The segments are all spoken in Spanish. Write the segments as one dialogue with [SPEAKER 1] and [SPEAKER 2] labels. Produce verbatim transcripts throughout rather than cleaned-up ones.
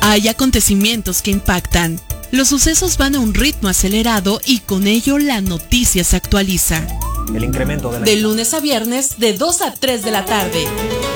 [SPEAKER 1] Hay acontecimientos que impactan. Los sucesos van a un ritmo acelerado y con ello la noticia se actualiza.
[SPEAKER 2] El incremento de la...
[SPEAKER 1] De lunes a viernes, de dos a tres de la tarde.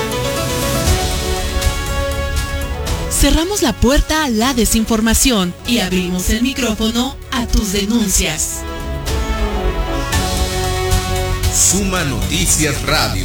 [SPEAKER 1] Cerramos la puerta a la desinformación y abrimos el micrófono a tus denuncias.
[SPEAKER 3] Suma Noticias Radio.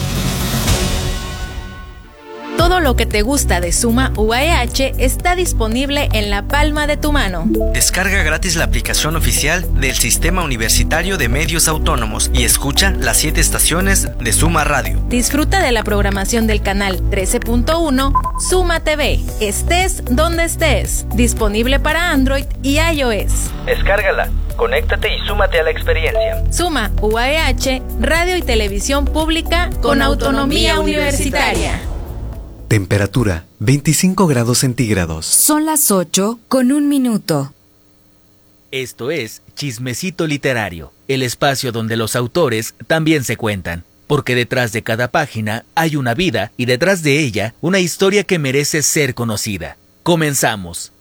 [SPEAKER 4] Todo lo que te gusta de Suma U A E H está disponible en la palma de tu mano.
[SPEAKER 5] Descarga gratis la aplicación oficial del Sistema Universitario de Medios Autónomos y escucha las siete estaciones de Suma Radio.
[SPEAKER 4] Disfruta de la programación del canal trece punto uno Suma T V. Estés donde estés. Disponible para Android y iOS.
[SPEAKER 5] Descárgala, conéctate y súmate a la experiencia.
[SPEAKER 4] Suma U A E H, radio y televisión pública con, con autonomía universitaria.
[SPEAKER 6] Temperatura veinticinco grados centígrados.
[SPEAKER 7] Son las ocho con un minuto.
[SPEAKER 8] Esto es Chismecito Literario, el espacio donde los autores también se cuentan, porque detrás de cada página hay una vida y detrás de ella una historia que merece ser conocida. Comenzamos.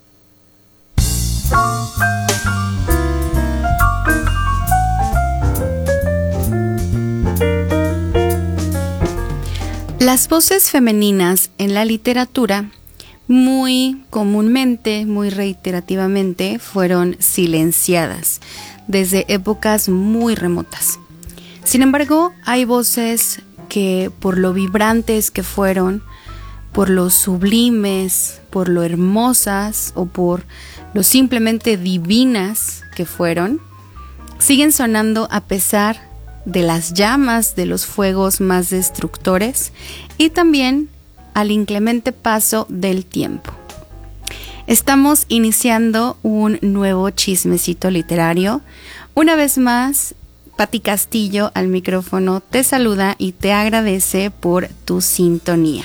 [SPEAKER 9] Las voces femeninas en la literatura muy comúnmente, muy reiterativamente, fueron silenciadas desde épocas muy remotas. Sin embargo, hay voces que por lo vibrantes que fueron, por lo sublimes, por lo hermosas o por lo simplemente divinas que fueron, siguen sonando a pesar de las llamas de los fuegos más destructores y también al inclemente paso del tiempo. Estamos iniciando un nuevo chismecito literario. Una vez más, Pati Castillo al micrófono te saluda y te agradece por tu sintonía.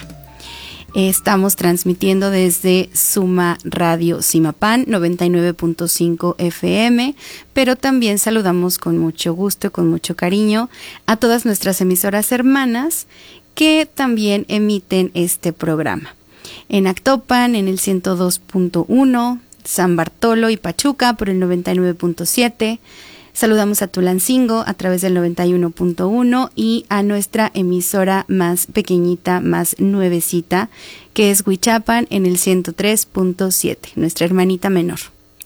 [SPEAKER 9] Estamos transmitiendo desde Suma Radio Simapán noventa y nueve punto cinco F M, pero también saludamos con mucho gusto y con mucho cariño a todas nuestras emisoras hermanas que también emiten este programa. En Actopan, en el ciento dos punto uno, San Bartolo y Pachuca por el noventa y nueve punto siete. Saludamos a Tulancingo a través del noventa y uno punto uno y a nuestra emisora más pequeñita, más nuevecita, que es Huichapan en el ciento tres punto siete, nuestra hermanita menor.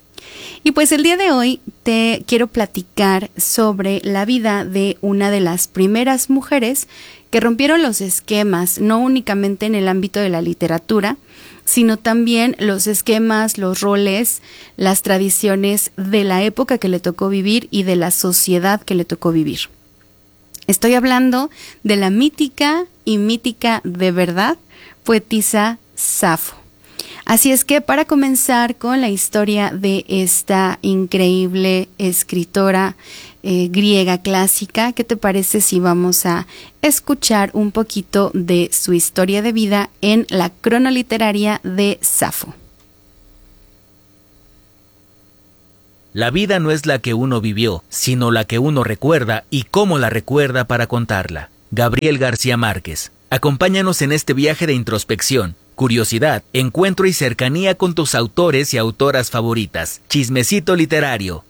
[SPEAKER 9] Y pues el día de hoy te quiero platicar sobre la vida de una de las primeras mujeres que rompieron los esquemas, no únicamente en el ámbito de la literatura, sino también los esquemas, los roles, las tradiciones de la época que le tocó vivir y de la sociedad que le tocó vivir. Estoy hablando de la mítica y mítica de verdad poetisa Safo. Así es que para comenzar con la historia de esta increíble escritora eh, griega clásica, ¿qué te parece si vamos a escuchar un poquito de su historia de vida en la cronoliteraria de Safo?
[SPEAKER 8] La vida no es la que uno vivió, sino la que uno recuerda y cómo la recuerda para contarla. Gabriel García Márquez. Acompáñanos en este viaje de introspección, curiosidad, encuentro y cercanía con tus autores y autoras favoritas. Chismecito literario.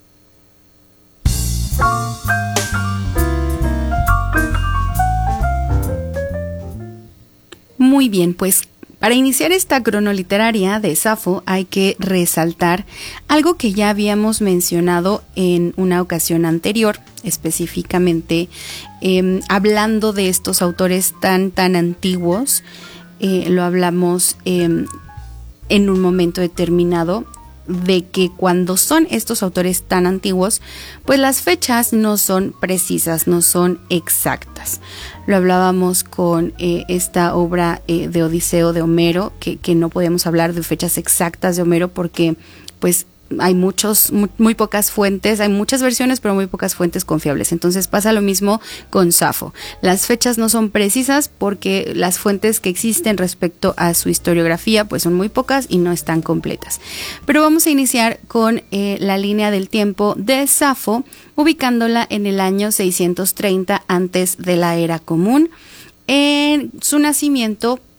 [SPEAKER 9] Muy bien, pues para iniciar esta cronoliteraria de Safo hay que resaltar algo que ya habíamos mencionado en una ocasión anterior, específicamente eh, hablando de estos autores tan tan antiguos. Eh, lo hablamos eh, en un momento determinado de que cuando son estos autores tan antiguos, pues las fechas no son precisas, no son exactas. Lo hablábamos con eh, esta obra eh, de Odiseo de Homero, que, que no podemos hablar de fechas exactas de Homero porque pues hay muchos, muy, muy pocas fuentes, hay muchas versiones, pero muy pocas fuentes confiables. Entonces pasa lo mismo con Safo. Las fechas no son precisas porque las fuentes que existen respecto a su historiografía pues son muy pocas y no están completas. Pero vamos a iniciar con eh, la línea del tiempo de Safo, ubicándola en el año seiscientos treinta antes de la era común. En su nacimiento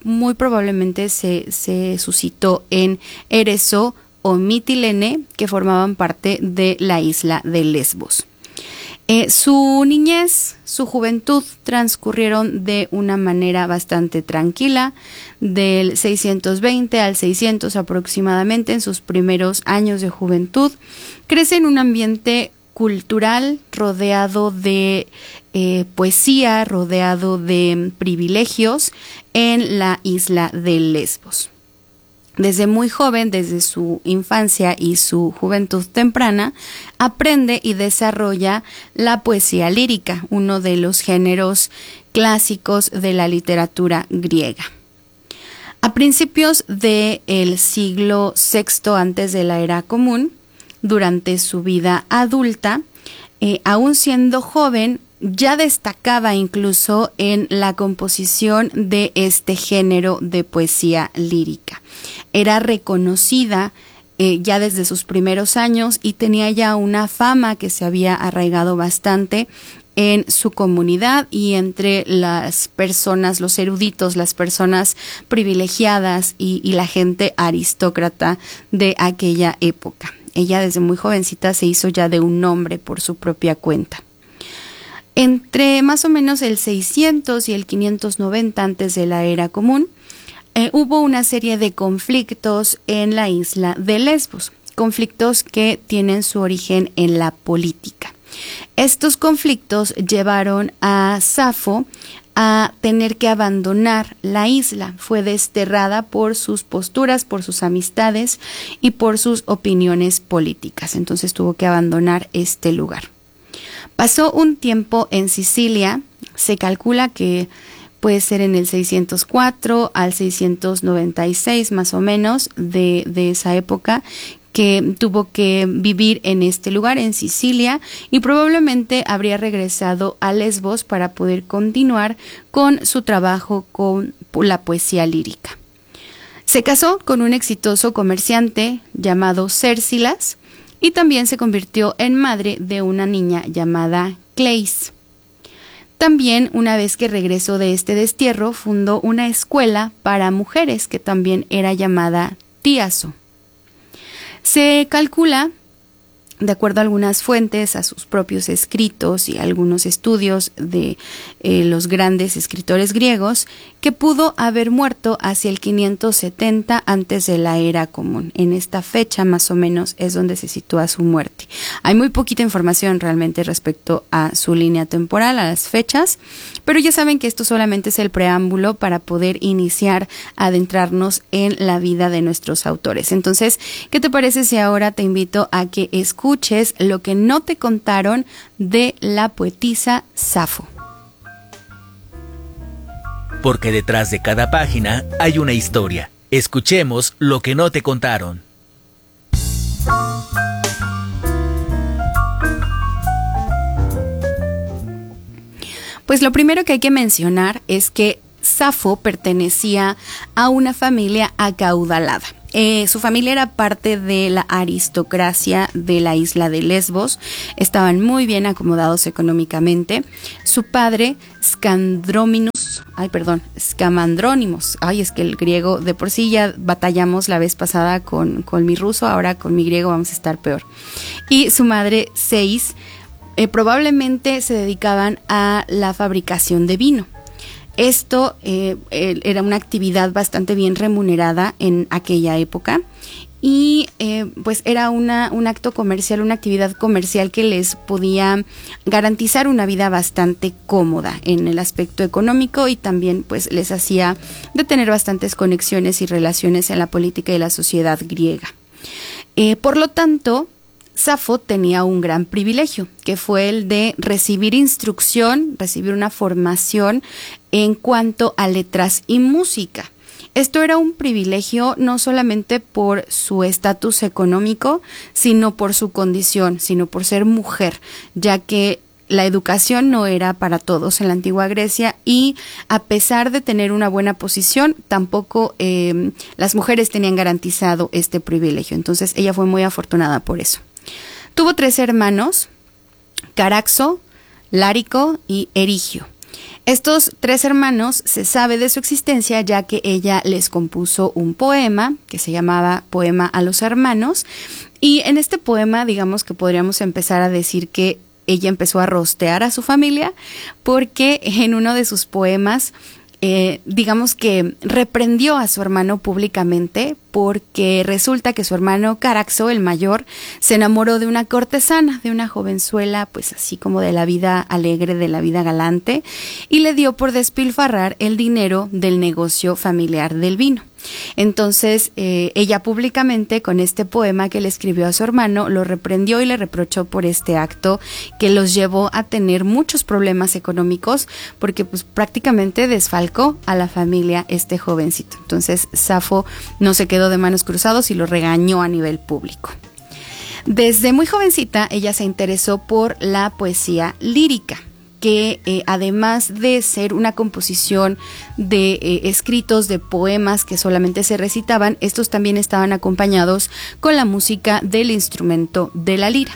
[SPEAKER 9] muy probablemente se, se suscitó en Ereso o Mitilene, que formaban parte de la isla de Lesbos. Eh, su niñez, su juventud transcurrieron de una manera bastante tranquila, del seiscientos veinte al seiscientos aproximadamente. En sus primeros años de juventud crece en un ambiente cultural rodeado de eh, poesía, rodeado de privilegios en la isla de Lesbos. Desde muy joven, desde su infancia y su juventud temprana, aprende y desarrolla la poesía lírica, uno de los géneros clásicos de la literatura griega. A principios del siglo sexto antes de la era común, durante su vida adulta, eh, aún siendo joven, ya destacaba incluso en la composición de este género de poesía lírica. Era reconocida eh, ya desde sus primeros años y tenía ya una fama que se había arraigado bastante en su comunidad y entre las personas, los eruditos, las personas privilegiadas y, y la gente aristócrata de aquella época. Ella desde muy jovencita se hizo ya de un nombre por su propia cuenta. Entre más o menos el seiscientos y el quinientos noventa antes de la era común, eh, hubo una serie de conflictos en la isla de Lesbos, conflictos que tienen su origen en la política. Estos conflictos llevaron a Safo a tener que abandonar la isla. Fue desterrada por sus posturas, por sus amistades y por sus opiniones políticas. Entonces tuvo que abandonar este lugar. Pasó un tiempo en Sicilia, se calcula que puede ser en el seiscientos cuatro al seiscientos noventa y seis más o menos de, de esa época, que tuvo que vivir en este lugar, en Sicilia, y probablemente habría regresado a Lesbos para poder continuar con su trabajo con la poesía lírica. Se casó con un exitoso comerciante llamado Cércilas, y también se convirtió en madre de una niña llamada Cleis. También, una vez que regresó de este destierro, fundó una escuela para mujeres que también era llamada Tíaso. Se calcula, de acuerdo a algunas fuentes, a sus propios escritos y algunos estudios de eh, los grandes escritores griegos, que pudo haber muerto hacia el quinientos setenta antes de la era común. En esta fecha más o menos es donde se sitúa su muerte. Hay muy poquita información realmente respecto a su línea temporal, a las fechas, pero ya saben que esto solamente es el preámbulo para poder iniciar a adentrarnos en la vida de nuestros autores. Entonces, ¿qué te parece si ahora te invito a que escuches lo que no te contaron de la poetisa Safo?
[SPEAKER 8] Porque detrás de cada página hay una historia. Escuchemos lo que no te contaron.
[SPEAKER 9] Pues lo primero que hay que mencionar es que Safo pertenecía a una familia acaudalada. Eh, su familia era parte de la aristocracia de la isla de Lesbos, estaban muy bien acomodados económicamente. Su padre, Scandrominus, ay perdón, Scamandrónimos, ay es que el griego de por sí ya batallamos la vez pasada con, con mi ruso, ahora con mi griego vamos a estar peor. Y su madre, Seis, eh, probablemente se dedicaban a la fabricación de vino. Esto eh, era una actividad bastante bien remunerada en aquella época y eh, pues era una, un acto comercial, una actividad comercial que les podía garantizar una vida bastante cómoda en el aspecto económico y también pues les hacía de tener bastantes conexiones y relaciones en la política y la sociedad griega. Eh, por lo tanto, Safo tenía un gran privilegio, que fue el de recibir instrucción, recibir una formación en cuanto a letras y música. Esto era un privilegio no solamente por su estatus económico, sino por su condición, sino por ser mujer, ya que la educación no era para todos en la antigua Grecia y a pesar de tener una buena posición, tampoco eh, las mujeres tenían garantizado este privilegio. Entonces ella fue muy afortunada por eso. Tuvo tres hermanos, Caraxo, Lárico y Erigio. Estos tres hermanos se sabe de su existencia ya que ella les compuso un poema que se llamaba Poema a los Hermanos, y en este poema digamos que podríamos empezar a decir que ella empezó a rostear a su familia porque en uno de sus poemas Eh, digamos que reprendió a su hermano públicamente porque resulta que su hermano Caraxo, el mayor, se enamoró de una cortesana, de una jovenzuela, pues así como de la vida alegre, de la vida galante, y le dio por despilfarrar el dinero del negocio familiar del vino. Entonces eh, ella públicamente, con este poema que le escribió a su hermano, lo reprendió y le reprochó por este acto que los llevó a tener muchos problemas económicos porque pues prácticamente desfalcó a la familia este jovencito. Entonces Safo no se quedó de manos cruzadas y lo regañó a nivel público. Desde muy jovencita ella se interesó por la poesía lírica, que eh, además de ser una composición de eh, escritos, de poemas que solamente se recitaban, estos también estaban acompañados con la música del instrumento de la lira.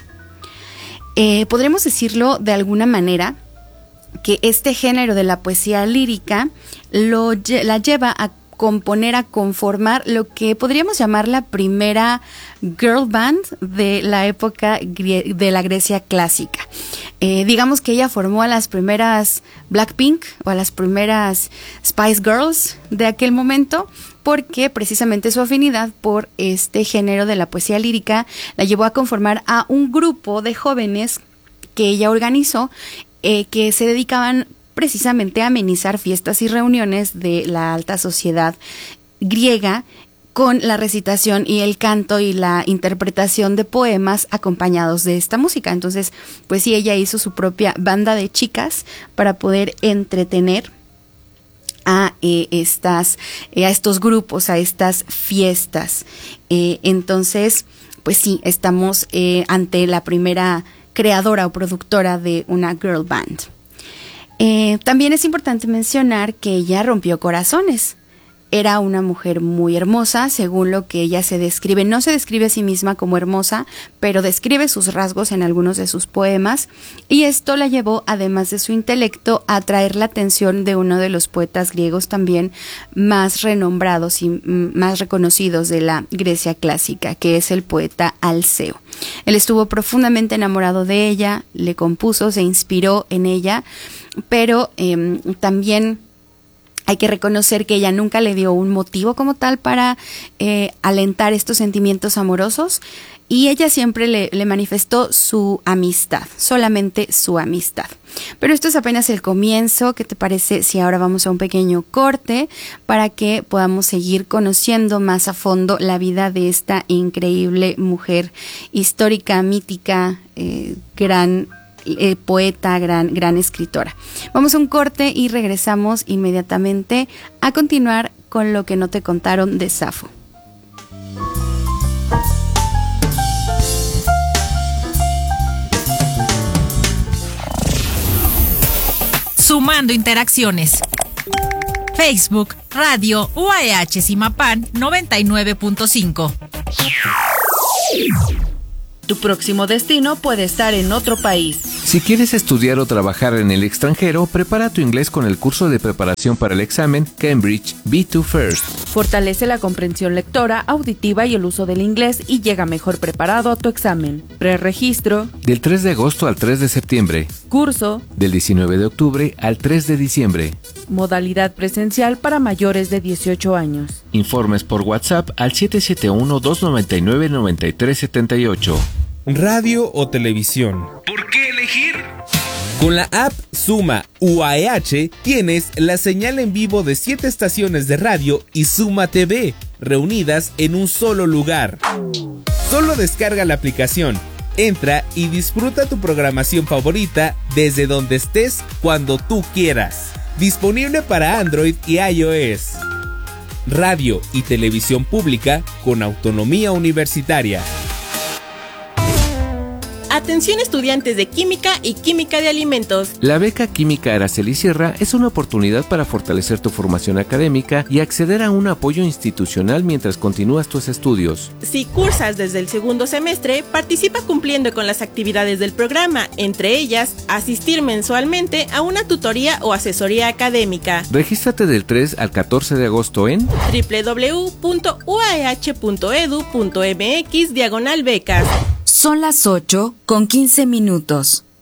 [SPEAKER 9] Eh, podremos decirlo de alguna manera que este género de la poesía lírica lo, la lleva a componer, a conformar lo que podríamos llamar la primera girl band de la época de la Grecia clásica. Eh, digamos que ella formó a las primeras Blackpink o a las primeras Spice Girls de aquel momento, porque precisamente su afinidad por este género de la poesía lírica la llevó a conformar a un grupo de jóvenes que ella organizó, eh, que se dedicaban precisamente a amenizar fiestas y reuniones de la alta sociedad griega con la recitación y el canto y la interpretación de poemas acompañados de esta música. Entonces, pues sí, ella hizo su propia banda de chicas para poder entretener a eh, estas eh, a estos grupos, a estas fiestas. Eh, entonces, pues sí, estamos eh, ante la primera creadora o productora de una girl band. Eh, también es importante mencionar que ella rompió corazones. Era una mujer muy hermosa, según lo que ella se describe. No se describe a sí misma como hermosa, pero describe sus rasgos en algunos de sus poemas, y esto la llevó, además de su intelecto, a atraer la atención de uno de los poetas griegos también más renombrados y más reconocidos de la Grecia clásica, que es el poeta Alceo. Él estuvo profundamente enamorado de ella, le compuso, se inspiró en ella, pero eh, también hay que reconocer que ella nunca le dio un motivo como tal para eh, alentar estos sentimientos amorosos, y ella siempre le, le manifestó su amistad, solamente su amistad. Pero esto es apenas el comienzo. ¿Qué te parece si ahora vamos a un pequeño corte para que podamos seguir conociendo más a fondo la vida de esta increíble mujer histórica, mítica, eh, gran Eh, poeta, gran, gran escritora? Vamos a un corte y regresamos inmediatamente a continuar con lo que no te contaron de Safo.
[SPEAKER 2] Sumando interacciones. Facebook, Radio U A E H Zimapán noventa y nueve punto cinco.
[SPEAKER 1] Tu próximo destino puede estar en otro país.
[SPEAKER 10] Si quieres estudiar o trabajar en el extranjero, prepara tu inglés con el curso de preparación para el examen Cambridge B dos First.
[SPEAKER 1] Fortalece la comprensión lectora, auditiva y el uso del inglés y llega mejor preparado a tu examen. Preregistro.
[SPEAKER 10] Del tres de agosto al tres de septiembre.
[SPEAKER 1] Curso.
[SPEAKER 10] Del diecinueve de octubre al tres de diciembre.
[SPEAKER 1] Modalidad presencial para mayores de dieciocho años.
[SPEAKER 10] Informes por WhatsApp al siete siete uno, dos nueve nueve, nueve tres siete ocho.
[SPEAKER 11] Radio o televisión.
[SPEAKER 3] ¿Por qué elegir?
[SPEAKER 11] Con la app Suma U A E H tienes la señal en vivo de siete estaciones de radio y Suma T V, reunidas en un solo lugar. Solo descarga la aplicación, entra y disfruta tu programación favorita desde donde estés, cuando tú quieras. Disponible para Android y iOS. Radio y televisión pública con autonomía universitaria.
[SPEAKER 12] Atención estudiantes de Química y Química de Alimentos.
[SPEAKER 10] La beca Química Araceli Sierra es una oportunidad para fortalecer tu formación académica y acceder a un apoyo institucional mientras continúas tus estudios.
[SPEAKER 12] Si cursas desde el segundo semestre, participa cumpliendo con las actividades del programa, entre ellas, asistir mensualmente a una tutoría o asesoría académica.
[SPEAKER 10] Regístrate del tres al catorce de agosto en
[SPEAKER 12] doble u doble u doble u punto u a e hache punto e d u punto m x diagonal becas.
[SPEAKER 7] Son las ocho con quince minutos.